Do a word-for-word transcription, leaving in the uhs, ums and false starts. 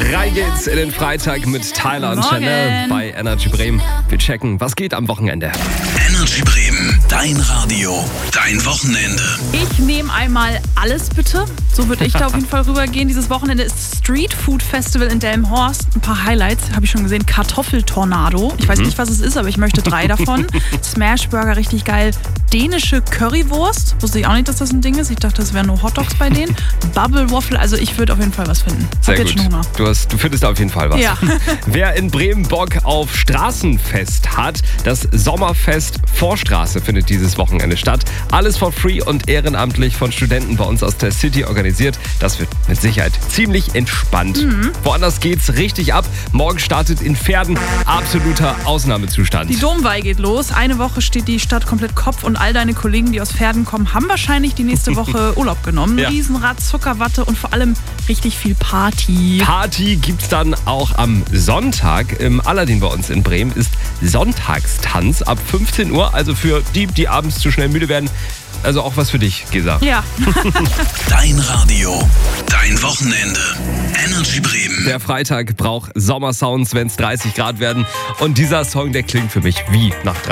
Rein geht's in den Freitag mit Tyler und Chanel bei Energy Bremen. Wir checken, was geht am Wochenende. Energy Bremen, dein Radio, dein Wochenende. Ich nehme einmal alles bitte. So würde ich da auf jeden Fall rübergehen. Dieses Wochenende ist Street Food Festival in Delmenhorst. Ein paar Highlights habe ich schon gesehen. Kartoffeltornado. Ich weiß nicht, was es ist, aber ich möchte drei davon. Smashburger, richtig geil. Dänische Currywurst. Wusste ich auch nicht, dass das ein Ding ist. Ich dachte, das wären nur Hotdogs bei denen. Bubble Waffle. Also ich würde auf jeden Fall was finden. Sehr Hab gut. jetzt schon Hunger. Du, hast, du findest auf jeden Fall was. Ja. Wer in Bremen Bock auf Straßenfest hat, das Sommerfest Vorstraße findet dieses Wochenende statt. Alles for free und ehrenamtlich von Studenten bei uns aus der City organisiert. Das wird mit Sicherheit ziemlich entspannt. Mhm. Woanders geht's richtig ab. Morgen startet in Verden absoluter Ausnahmezustand. Die Domweih geht los. Eine Woche steht die Stadt komplett Kopf und all deine Kollegen, die aus Verden kommen, haben wahrscheinlich die nächste Woche Urlaub genommen. Ja. Riesenrad, Zuckerwatte und vor allem richtig viel Party. Party gibt's dann auch am Sonntag. Im Aladdin bei uns in Bremen ist Sonntagstanz ab fünfzehn Uhr. Also für die, die abends zu schnell müde werden. Also auch was für dich, Gesa. Ja. Dein Radio, dein Wochenende. Energy Bremen. Der Freitag braucht Sommersounds, wenn es dreißig Grad werden. Und dieser Song, der klingt für mich wie nach